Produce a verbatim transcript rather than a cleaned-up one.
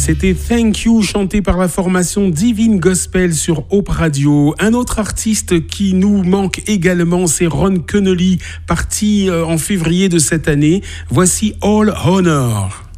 C'était Thank You, chanté par la formation Divine Gospel sur Hope Radio. Un autre artiste qui nous manque également, c'est Ron Kenoly, parti en février de cette année. Voici All Honor.